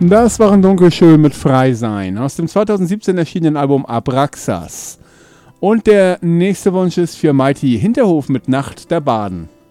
Das waren Dunkelschön mit Frei sein aus dem 2017 erschienenen Album Abraxas. Und der nächste Wunsch ist für Mighty Hinterhof mit Nacht der Baden.